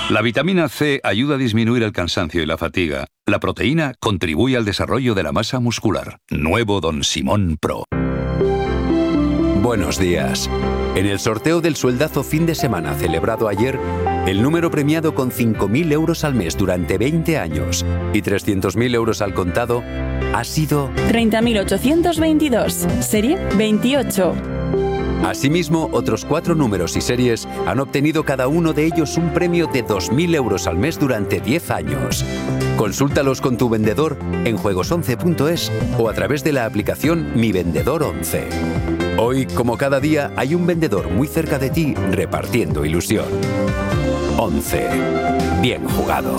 La vitamina C ayuda a disminuir el cansancio y la fatiga. La proteína contribuye al desarrollo de la masa muscular. Nuevo Don Simón Pro. Buenos días. En el sorteo del sueldazo fin de semana celebrado ayer, el número premiado con 5.000 euros al mes durante 20 años y 300.000 euros al contado ha sido 30.822, serie 28. Asimismo, otros 4 números y series han obtenido cada uno de ellos un premio de 2.000 euros al mes durante 10 años. Consúltalos con tu vendedor en juegos11.es o a través de la aplicación Mi Vendedor 11. Hoy, como cada día, hay un vendedor muy cerca de ti repartiendo ilusión. 11. Bien jugado.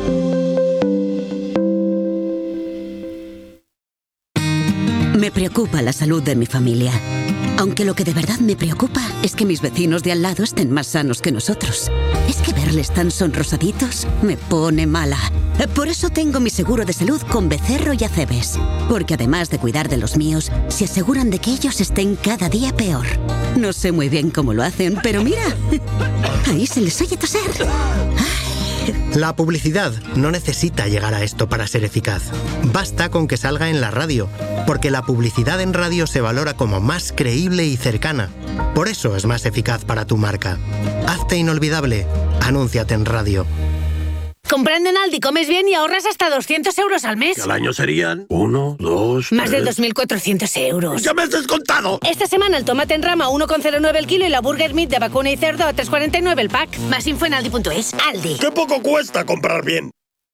Me preocupa la salud de mi familia. Aunque lo que de verdad me preocupa es que mis vecinos de al lado estén más sanos que nosotros. Es que verles tan sonrosaditos me pone mala. Por eso tengo mi seguro de salud con Becerro y Acebes. Porque además de cuidar de los míos, se aseguran de que ellos estén cada día peor. No sé muy bien cómo lo hacen, pero mira, ahí se les oye toser. La publicidad no necesita llegar a esto para ser eficaz. Basta con que salga en la radio, porque la publicidad en radio se valora como más creíble y cercana. Por eso es más eficaz para tu marca. Hazte inolvidable. Anúnciate en radio. Comprando en Aldi comes bien y ahorras hasta 200 euros al mes. ¿Y al año serían? 1, 2, Más de 3... 2.400 euros. ¡Ya me has descontado! Esta semana el tomate en rama 1,09 el kilo y la burger meat de vacuna y cerdo a 3,49 el pack. Más info en aldi.es. Aldi. ¡Qué poco cuesta comprar bien!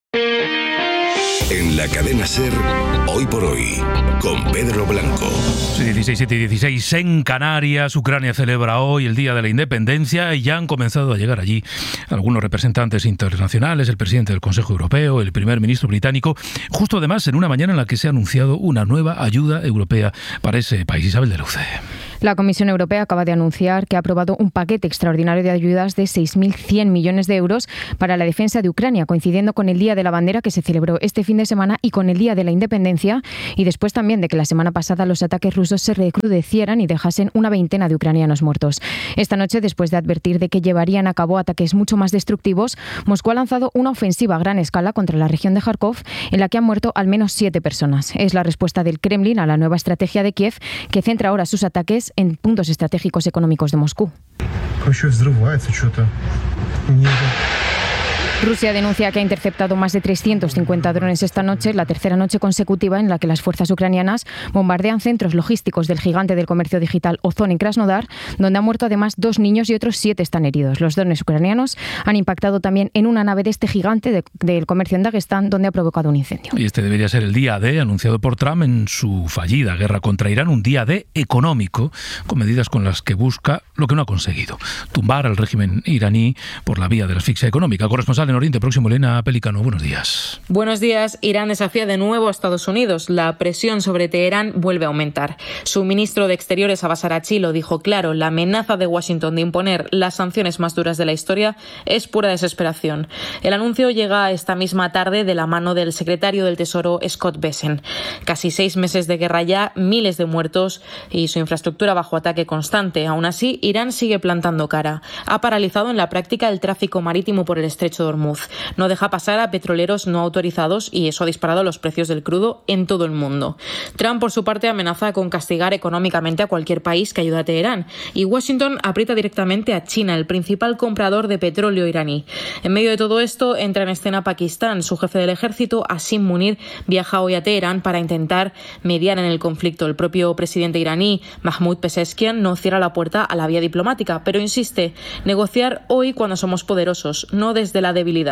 En la cadena SER, Hoy por Hoy, con Pedro Blanco. 16 en Canarias. Ucrania celebra hoy el Día de la Independencia y ya han comenzado a llegar allí algunos representantes internacionales, el presidente del Consejo Europeo, el primer ministro británico, justo además en una mañana en la que se ha anunciado una nueva ayuda europea para ese país. Isabel de Luce. La Comisión Europea acaba de anunciar que ha aprobado un paquete extraordinario de ayudas de 6.100 millones de euros para la defensa de Ucrania, coincidiendo con el Día de la Bandera que se celebró este fin de semana y con el Día de la Independencia, y después también de que la semana pasada los ataques rusos se recrudecieran y dejasen una veintena de ucranianos muertos. Esta noche, después de advertir de que llevarían a cabo ataques mucho más destructivos, Moscú ha lanzado una ofensiva a gran escala contra la región de Kharkov, en la que han muerto al menos 7 personas. Es la respuesta del Kremlin a la nueva estrategia de Kiev, que centra ahora sus ataques en puntos estratégicos económicos de Moscú. Rusia denuncia que ha interceptado más de 350 drones esta noche, la tercera noche consecutiva en la que las fuerzas ucranianas bombardean centros logísticos del gigante del comercio digital Ozon en Krasnodar, donde han muerto además 2 niños y otros 7 están heridos. Los drones ucranianos han impactado también en una nave de este gigante del comercio en Dagestán, donde ha provocado un incendio. Y este debería ser el día D, anunciado por Trump en su fallida guerra contra Irán, un día D económico, con medidas con las que busca lo que no ha conseguido: tumbar al régimen iraní por la vía de la asfixia económica. Corresponsal en Oriente Próximo, Elena Pelicano, buenos días. Buenos días. Irán desafía de nuevo a Estados Unidos. La presión sobre Teherán vuelve a aumentar. Su ministro de Exteriores, Abbas Araghchi, lo dijo claro: la amenaza de Washington de imponer las sanciones más duras de la historia es pura desesperación. El anuncio llega esta misma tarde de la mano del secretario del Tesoro, Scott Bessent. Casi 6 meses de guerra ya, miles de muertos y su infraestructura bajo ataque constante. Aún así, Irán sigue plantando cara. Ha paralizado en la práctica el tráfico marítimo por el estrecho de Hormuz. No deja pasar a petroleros no autorizados y eso ha disparado los precios del crudo en todo el mundo. Trump, por su parte, amenaza con castigar económicamente a cualquier país que ayude a Teherán, y Washington aprieta directamente a China, el principal comprador de petróleo iraní. En medio de todo esto entra en escena Pakistán. Su jefe del ejército, Asim Munir, viaja hoy a Teherán para intentar mediar en el conflicto. El propio presidente iraní, Mahmoud Pezeshkian, no cierra la puerta a la vía diplomática, pero insiste: negociar hoy cuando somos poderosos, no desde la debilidad.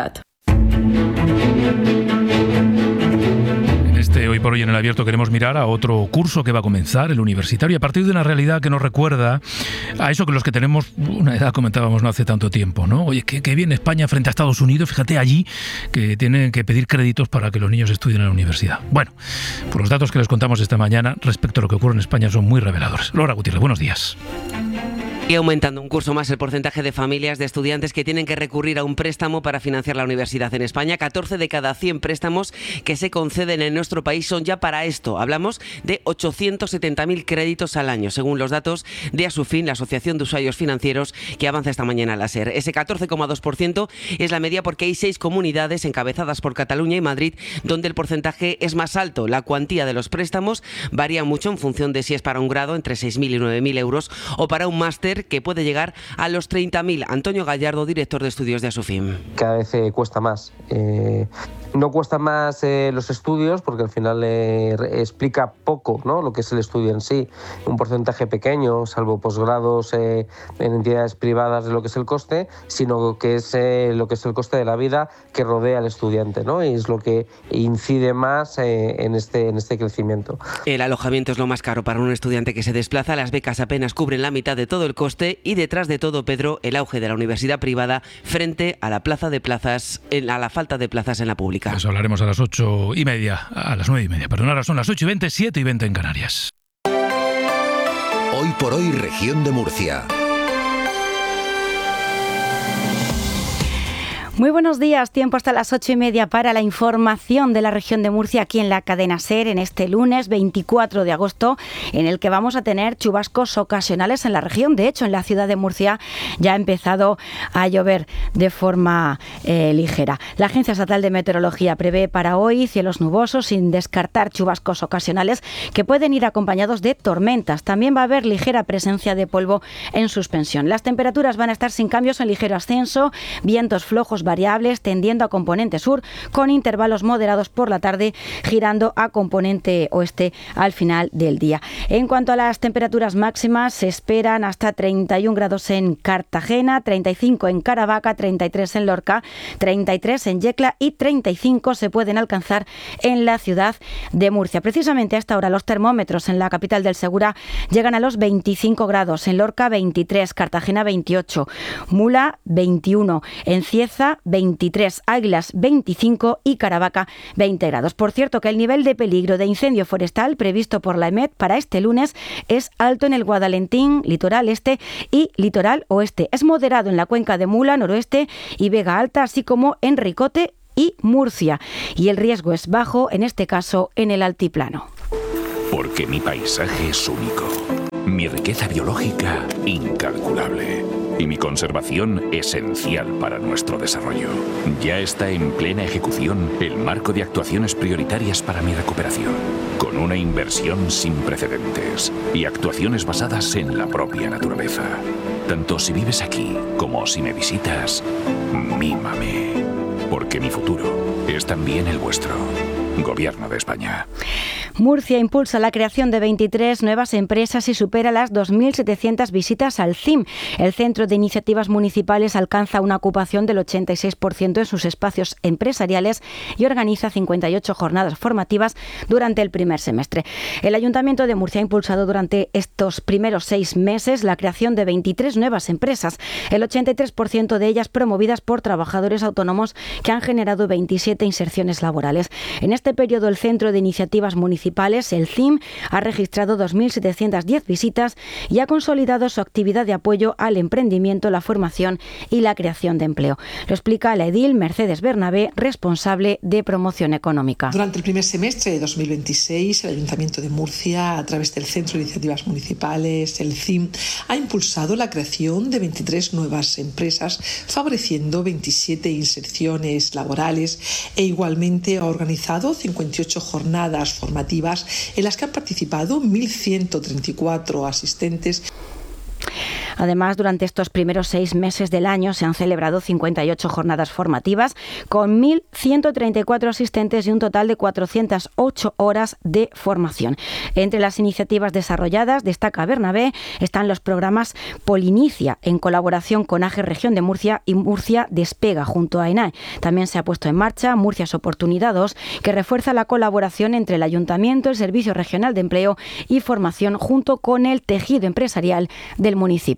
Hoy por hoy en el Abierto queremos mirar a otro curso que va a comenzar, el universitario, a partir de una realidad que nos recuerda a eso que los que tenemos una edad comentábamos no hace tanto tiempo, ¿no? Oye, qué bien España frente a Estados Unidos, fíjate allí que tienen que pedir créditos para que los niños estudien en la universidad. Bueno, pues los datos que les contamos esta mañana respecto a lo que ocurre en España son muy reveladores. Laura Gutiérrez, buenos días. Y aumentando un curso más el porcentaje de familias de estudiantes que tienen que recurrir a un préstamo para financiar la universidad en España. 14 de cada 100 préstamos que se conceden en nuestro país son ya para esto. Hablamos de 870.000 créditos al año, según los datos de Asufin, la Asociación de Usuarios Financieros, que avanza esta mañana a la SER. Ese 14,2% es la media porque hay 6 comunidades encabezadas por Cataluña y Madrid donde el porcentaje es más alto. La cuantía de los préstamos varía mucho en función de si es para un grado, entre 6.000 y 9.000 euros, o para un máster, que puede llegar a los 30.000. Antonio Gallardo, director de estudios de Asufin. Cada vez cuesta más. No cuesta más los estudios porque al final explica poco, ¿no?, lo que es el estudio en sí. Un porcentaje pequeño, salvo posgrados en entidades privadas, de lo que es el coste, sino que es lo que es el coste de la vida que rodea al estudiante, ¿no? Y es lo que incide más en este crecimiento. El alojamiento es lo más caro para un estudiante que se desplaza. Las becas apenas cubren la mitad de todo el coste y detrás de todo, Pedro, el auge de la universidad privada frente a la falta de plazas en la pública. Eso hablaremos a las 8:30, a las 9:30, perdón, ahora son las 8:20, 7:20 en Canarias. Hoy por hoy, región de Murcia. Muy buenos días, tiempo hasta las 8:30 para la información de la región de Murcia aquí en la cadena SER en este lunes 24 de agosto, en el que vamos a tener chubascos ocasionales en la región. De hecho, en la ciudad de Murcia ya ha empezado a llover de forma ligera. La Agencia Estatal de Meteorología prevé para hoy cielos nubosos sin descartar chubascos ocasionales que pueden ir acompañados de tormentas. También va a haber ligera presencia de polvo en suspensión. Las temperaturas van a estar sin cambios, en ligero ascenso, vientos flojos variables tendiendo a componente sur con intervalos moderados por la tarde, girando a componente oeste al final del día. En cuanto a las temperaturas máximas, se esperan hasta 31 grados en Cartagena, 35 en Caravaca, 33 en Lorca, 33 en Yecla y 35 se pueden alcanzar en la ciudad de Murcia. Precisamente a esta hora los termómetros en la capital del Segura llegan a los 25 grados, en Lorca 23, Cartagena 28, Mula 21, en Cieza 23, Águilas 25 y Caravaca 20 grados. Por cierto, que el nivel de peligro de incendio forestal previsto por la EMET para este lunes es alto en el Guadalentín, litoral este y litoral oeste. Es moderado en la cuenca de Mula, noroeste y Vega Alta, así como en Ricote y Murcia. Y el riesgo es bajo, en este caso, en el altiplano. Porque mi paisaje es único, mi riqueza biológica incalculable y mi conservación esencial para nuestro desarrollo. Ya está en plena ejecución el marco de actuaciones prioritarias para mi recuperación, con una inversión sin precedentes y actuaciones basadas en la propia naturaleza. Tanto si vives aquí como si me visitas, mímame, porque mi futuro es también el vuestro. Gobierno de España. Murcia impulsa la creación de 23 nuevas empresas y supera las 2.700 visitas al CIM. El Centro de Iniciativas Municipales alcanza una ocupación del 86% en sus espacios empresariales y organiza 58 jornadas formativas durante el primer semestre. El Ayuntamiento de Murcia ha impulsado durante estos primeros 6 meses la creación de 23 nuevas empresas, el 83% de ellas promovidas por trabajadores autónomos que han generado 27 inserciones laborales. En este periodo, el Centro de Iniciativas Municipales, el CIM, ha registrado 2.710 visitas y ha consolidado su actividad de apoyo al emprendimiento, la formación y la creación de empleo. Lo explica la edil Mercedes Bernabé, responsable de promoción económica. Durante el primer semestre de 2026, el Ayuntamiento de Murcia, a través del Centro de Iniciativas Municipales, el CIM, ha impulsado la creación de 23 nuevas empresas, favoreciendo 27 inserciones laborales e igualmente ha organizado 58 jornadas formativas en las que han participado 1.134 asistentes. Además, durante estos primeros 6 meses del año se han celebrado 58 jornadas formativas con 1.134 asistentes y un total de 408 horas de formación. Entre las iniciativas desarrolladas, destaca Bernabé, están los programas Polinicia, en colaboración con AGE Región de Murcia y Murcia Despega, junto a ENAE. También se ha puesto en marcha Murcias Oportunidad 2, que refuerza la colaboración entre el Ayuntamiento, el Servicio Regional de Empleo y Formación, junto con el tejido empresarial del municipio.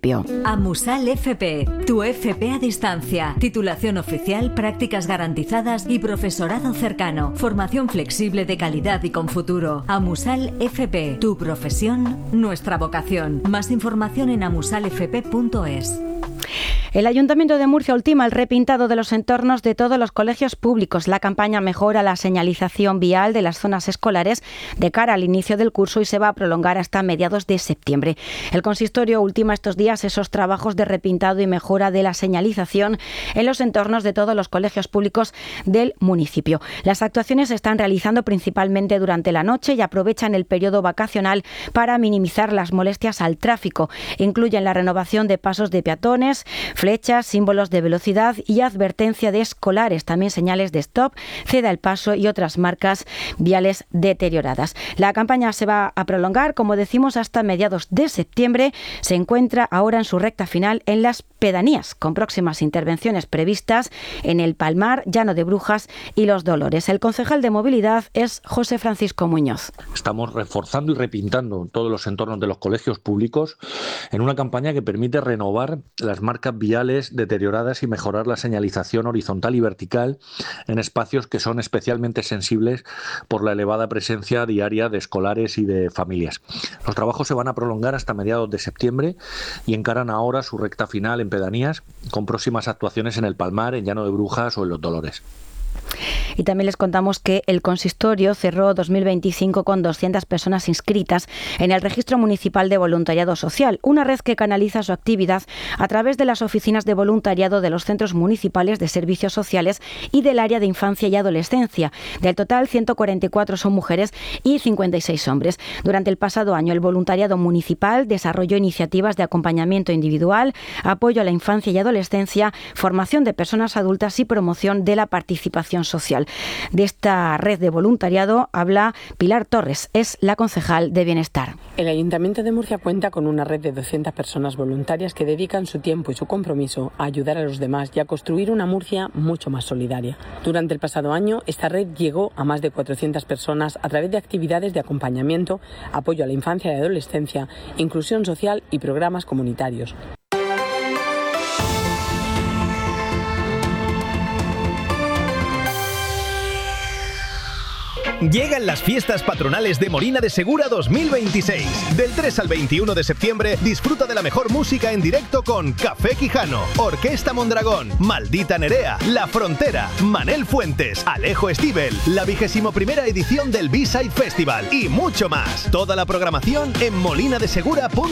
municipio. Amusal FP, tu FP a distancia. Titulación oficial, prácticas garantizadas y profesorado cercano. Formación flexible de calidad y con futuro. Amusal FP, tu profesión, nuestra vocación. Más información en amusalfp.es. El Ayuntamiento de Murcia ultima el repintado de los entornos de todos los colegios públicos. La campaña mejora la señalización vial de las zonas escolares de cara al inicio del curso y se va a prolongar hasta mediados de septiembre. El consistorio ultima estos días esos trabajos de repintado y mejora de la señalización en los entornos de todos los colegios públicos del municipio. Las actuaciones se están realizando principalmente durante la noche y aprovechan el periodo vacacional para minimizar las molestias al tráfico. Incluyen la renovación de pasos de peatones, flechas, símbolos de velocidad y advertencia de escolares, también señales de stop, ceda el paso y otras marcas viales deterioradas. La campaña se va a prolongar, como decimos, hasta mediados de septiembre. Se encuentra ahora en su recta final en las pedanías, con próximas intervenciones previstas en el Palmar, Llano de Brujas y Los Dolores. El concejal de Movilidad es José Francisco Muñoz. Estamos reforzando y repintando todos los entornos de los colegios públicos en una campaña que permite renovar las marcas viales deterioradas y mejorar la señalización horizontal y vertical en espacios que son especialmente sensibles por la elevada presencia diaria de escolares y de familias. Los trabajos se van a prolongar hasta mediados de septiembre y encaran ahora su recta final en pedanías, con próximas actuaciones en el Palmar, en Llano de Brujas o en Los Dolores. Y también les contamos que el consistorio cerró 2025 con 200 personas inscritas en el Registro Municipal de Voluntariado Social, una red que canaliza su actividad a través de las oficinas de voluntariado de los centros municipales de servicios sociales y del área de infancia y adolescencia. Del total, 144 son mujeres y 56 hombres. Durante el pasado año, el voluntariado municipal desarrolló iniciativas de acompañamiento individual, apoyo a la infancia y adolescencia, formación de personas adultas y promoción de la participación social. De esta red de voluntariado habla Pilar Torres, es la concejal de Bienestar. El Ayuntamiento de Murcia cuenta con una red de 200 personas voluntarias que dedican su tiempo y su compromiso a ayudar a los demás y a construir una Murcia mucho más solidaria. Durante el pasado año, esta red llegó a más de 400 personas a través de actividades de acompañamiento, apoyo a la infancia y adolescencia, inclusión social y programas comunitarios. Llegan las fiestas patronales de Molina de Segura 2026. Del 3 al 21 de septiembre, disfruta de la mejor música en directo con Café Quijano, Orquesta Mondragón, Maldita Nerea, La Frontera, Manel Fuentes, Alejo Stivel, la 21ª edición del B-Side Festival y mucho más. Toda la programación en molinadesegura.com.